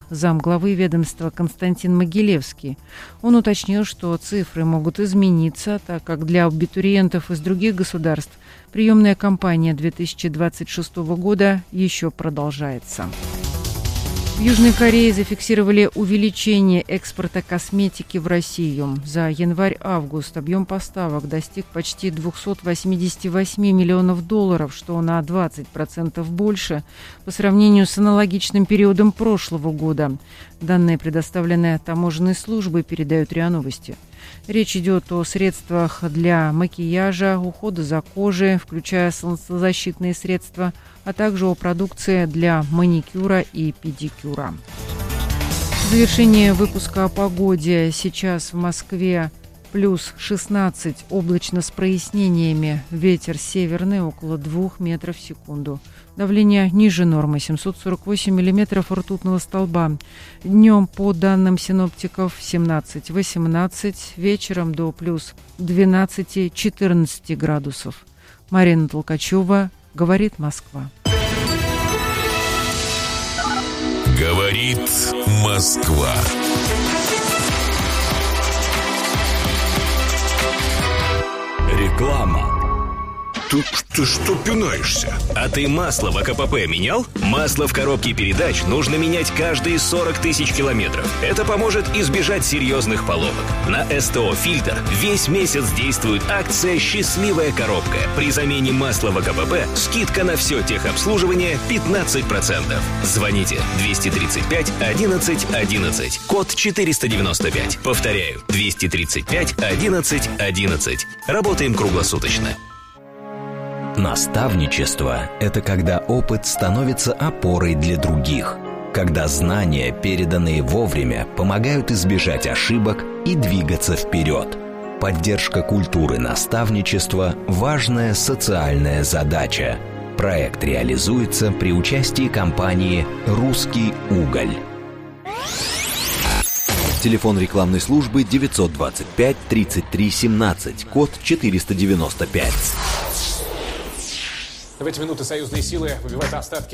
замглавы ведомства Константин Могилевский. Он уточнил, что цифры могут измениться, так как для абитуриентов из других государств приемная кампания 2026 года еще продолжается. В Южной Корее зафиксировали увеличение экспорта косметики в Россию. За январь-август объем поставок достиг почти 288 миллионов долларов, что на 20% больше по сравнению с аналогичным периодом прошлого года. Данные, предоставленные таможенной службой, передают РИА Новости. Речь идет о средствах для макияжа, ухода за кожей, включая солнцезащитные средства, а также о продукции для маникюра и педикюра. Завершение выпуска о погоде. Сейчас в Москве плюс 16, облачно с прояснениями. Ветер северный около 2 метров в секунду. Давление ниже нормы 748 миллиметров ртутного столба. Днем, по данным синоптиков, 17-18, вечером до плюс 12-14 градусов. Марина Толкачева, говорит Москва. Говорит Москва. Реклама. Ты что пинаешься? А ты масло в АКПП менял? Масло в коробке передач нужно менять каждые 40 тысяч километров. Это поможет избежать серьезных поломок. На СТО «Фильтр» весь месяц действует акция «Счастливая коробка». При замене масла в АКПП скидка на все техобслуживание 15%. Звоните 235 11 11, код 495. Повторяю, 235 11 11. Работаем круглосуточно. Наставничество – это когда опыт становится опорой для других, когда знания, переданные вовремя, помогают избежать ошибок и двигаться вперед. Поддержка культуры наставничества – важная социальная задача. Проект реализуется при участии компании «Русский уголь». Телефон рекламной службы 925 33 17, код 495. В эти минуты союзные силы выбивают остатки